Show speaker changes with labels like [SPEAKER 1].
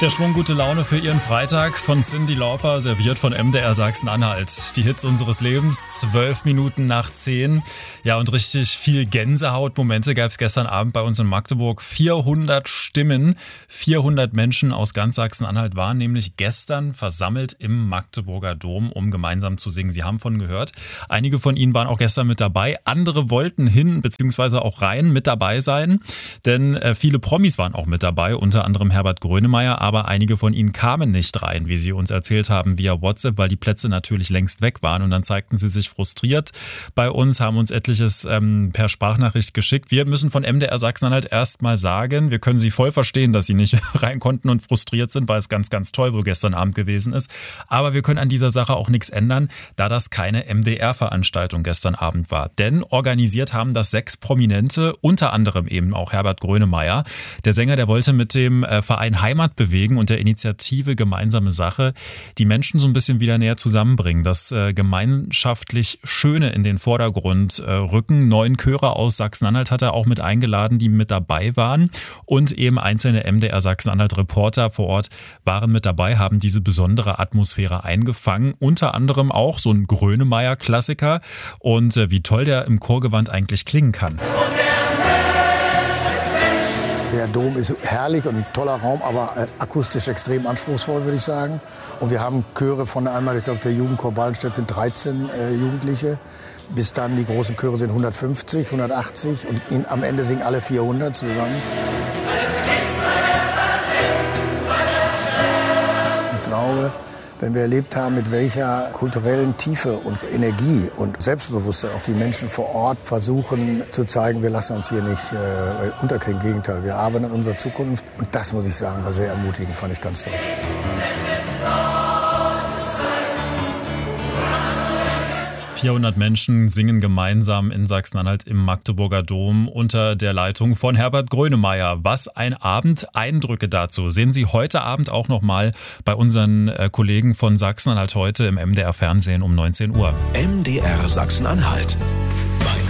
[SPEAKER 1] Der Schwung gute Laune für Ihren Freitag von Cyndi Lauper, serviert von MDR Sachsen-Anhalt. Die Hits unseres Lebens, 12 Minuten nach 10. Ja, und richtig viel Gänsehautmomente gab es gestern Abend bei uns in Magdeburg. 400 Stimmen, 400 Menschen aus ganz Sachsen-Anhalt waren nämlich gestern versammelt im Magdeburger Dom, um gemeinsam zu singen. Sie haben von gehört. Einige von Ihnen waren auch gestern mit dabei. Andere wollten hin bzw. auch rein mit dabei sein, denn viele Promis waren auch mit dabei, unter anderem Herbert Grönemeyer. Aber einige von ihnen kamen nicht rein, wie sie uns erzählt haben, via WhatsApp, weil die Plätze natürlich längst weg waren. Und dann zeigten sie sich frustriert bei uns, haben uns etliches per Sprachnachricht geschickt. Wir müssen von MDR Sachsen-Anhalt erstmal sagen, wir können sie voll verstehen, dass sie nicht rein konnten und frustriert sind, weil es ganz, ganz toll wohl gestern Abend gewesen ist. Aber wir können an dieser Sache auch nichts ändern, da das keine MDR-Veranstaltung gestern Abend war. Denn organisiert haben das 6 Prominente, unter anderem eben auch Herbert Grönemeyer. Der Sänger, der wollte mit dem Verein Heimatbewegung und der Initiative Gemeinsame Sache die Menschen so ein bisschen wieder näher zusammenbringen, das gemeinschaftlich Schöne in den Vordergrund rücken. 9 Chöre aus Sachsen-Anhalt hat er auch mit eingeladen, die mit dabei waren, und eben einzelne MDR Sachsen-Anhalt-Reporter vor Ort waren mit dabei, haben diese besondere Atmosphäre eingefangen, unter anderem auch so ein Grönemeyer-Klassiker, und wie toll der im Chorgewand eigentlich klingen kann.
[SPEAKER 2] Der Dom ist herrlich und ein toller Raum, aber akustisch extrem anspruchsvoll, würde ich sagen. Und wir haben Chöre von einmal, ich glaube, der Jugendchor Ballenstedt sind 13 Jugendliche. Bis dann die großen Chöre sind 150, 180 und am Ende singen alle 400 zusammen. Ich glaube, wenn wir erlebt haben, mit welcher kulturellen Tiefe und Energie und Selbstbewusstsein auch die Menschen vor Ort versuchen zu zeigen, wir lassen uns hier nicht unterkriegen. Im Gegenteil, wir arbeiten an unserer Zukunft. Und das, muss ich sagen, war sehr ermutigend, fand ich ganz toll.
[SPEAKER 1] 400 Menschen singen gemeinsam in Sachsen-Anhalt im Magdeburger Dom unter der Leitung von Herbert Grönemeyer. Was ein Abend! Eindrücke dazu sehen Sie heute Abend auch nochmal bei unseren Kollegen von Sachsen-Anhalt heute im MDR Fernsehen um 19 Uhr.
[SPEAKER 3] MDR Sachsen-Anhalt.